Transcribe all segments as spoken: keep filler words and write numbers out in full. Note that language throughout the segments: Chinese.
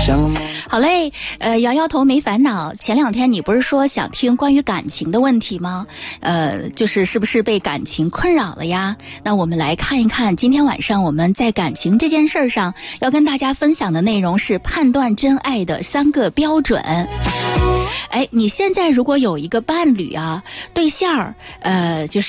好嘞，呃，摇摇头没烦恼。前两天你不是说想听关于感情的问题吗？呃，就是是不是被感情困扰了呀？那我们来看一看，今天晚上我们在感情这件事上要跟大家分享的内容是判断真爱的三个标准。哎，你现在如果有一个伴侣啊，对象，呃，就是。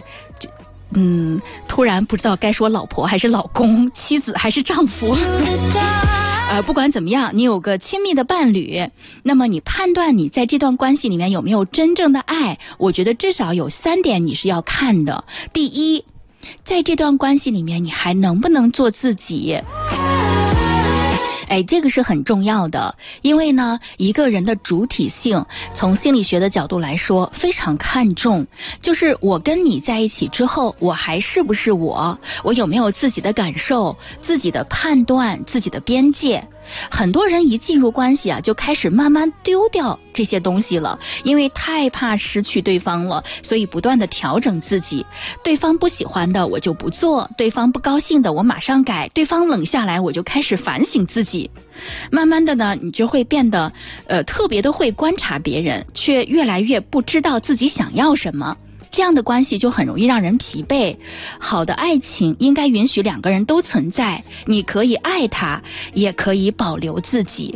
嗯，突然不知道该说老婆还是老公，妻子还是丈夫。呃，不管怎么样，你有个亲密的伴侣，那么你判断你在这段关系里面有没有真正的爱，我觉得至少有三点你是要看的。第一，在这段关系里面你还能不能做自己？哎，这个是很重要的，因为呢，一个人的主体性，从心理学的角度来说，非常看重，就是我跟你在一起之后，我还是不是我？我有没有自己的感受、自己的判断、自己的边界？很多人一进入关系啊，就开始慢慢丢掉这些东西了，因为太怕失去对方了，所以不断的调整自己。对方不喜欢的我就不做，对方不高兴的我马上改，对方冷下来我就开始反省自己。慢慢的呢，你就会变得呃特别的会观察别人，却越来越不知道自己想要什么。这样的关系就很容易让人疲惫。好的爱情应该允许两个人都存在，你可以爱他，也可以保留自己。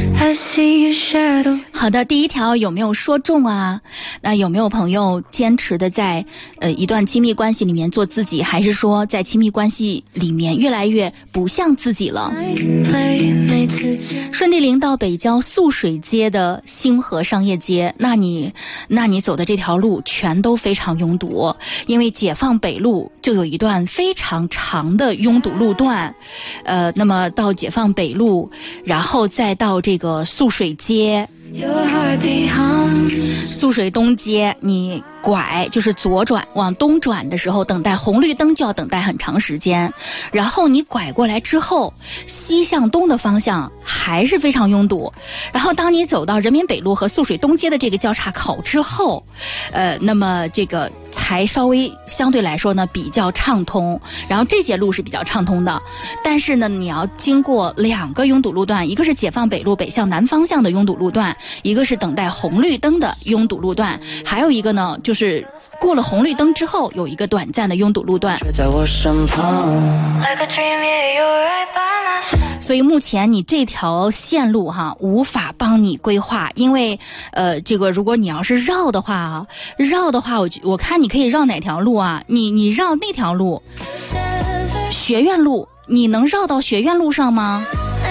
好的，第一条有没有说中啊？那有没有朋友坚持的在呃一段亲密关系里面做自己，还是说在亲密关系里面越来越不像自己了？顺地林到北郊素水街的星河商业街，那你那你走的这条路全都非常常拥堵，因为解放北路就有一段非常长的拥堵路段，呃，那么到解放北路，然后再到这个素水街。素水东街，你拐就是左转往东转的时候，等待红绿灯就要等待很长时间，然后你拐过来之后，西向东的方向还是非常拥堵，然后当你走到人民北路和素水东街的这个交叉口之后，呃，那么这个才稍微相对来说呢比较畅通，然后这节路是比较畅通的，但是呢你要经过两个拥堵路段，一个是解放北路北向南方向的拥堵路段，一个是等待红绿灯的拥堵路段，还有一个呢就是过了红绿灯之后有一个短暂的拥堵路段。所以目前你这条线路哈无法帮你规划，因为呃这个如果你要是绕的话啊，绕的话我我看你可以绕哪条路啊？你你绕那条路，学院路，你能绕到学院路上吗？